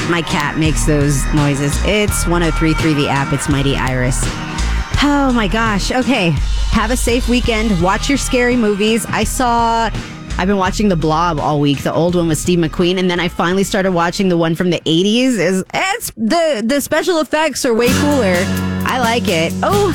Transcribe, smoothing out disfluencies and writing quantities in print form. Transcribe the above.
My cat makes those noises. It's 103.3 The App. It's Mighty Iris. Oh my gosh. Okay. Have a safe weekend. Watch your scary movies. I've been watching The Blob all week, the old one with Steve McQueen, and then I finally started watching the one from the 80s. The special effects are way cooler. I like it. Oh,